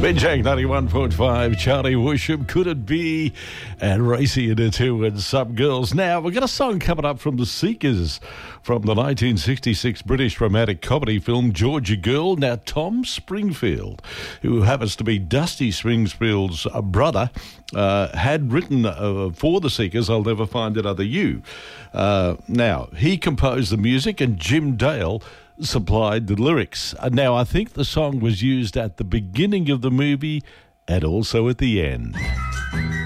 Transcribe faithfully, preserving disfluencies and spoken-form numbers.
Jack ninety-one point five, Charlie Worship, Could It Be? And Racy in the two and some girls. Now, we've got a song coming up from The Seekers from the nineteen sixty-six British romantic comedy film Georgia Girl. Now, Tom Springfield, who happens to be Dusty Springfield's uh, brother, uh, had written uh, for The Seekers, I'll Never Find Another You. Uh, now, he composed the music and Jim Dale supplied the lyrics. Uh, now, I think the song was used at the beginning of the movie and also at the end.